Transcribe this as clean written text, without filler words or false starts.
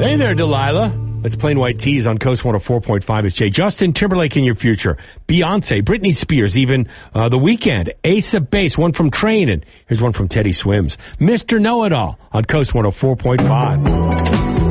Hey there, Delilah. It's Plain White Tees on Coast 104.5. It's Jay. Justin Timberlake in your future. Beyonce, Britney Spears, even The Weeknd. Ace of Base, one from Train. And here's one from Teddy Swims. Mr. Know-It-All on Coast 104.5.